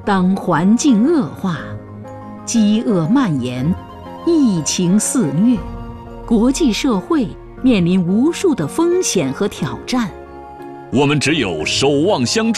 当环境恶化，饥饿蔓延，疫情肆虐，国际社会面临无数的风险和挑战。 我们只有守望相助，